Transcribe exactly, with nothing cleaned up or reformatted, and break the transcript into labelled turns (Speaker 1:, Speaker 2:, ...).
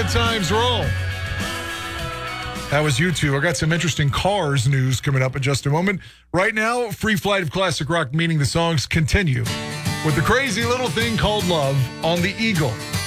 Speaker 1: Good times roll. That was U two. I got some interesting Cars news coming up in just a moment. Right now, Free Flight of Classic Rock, meaning the songs, continue with the crazy little thing called love on the Eagle.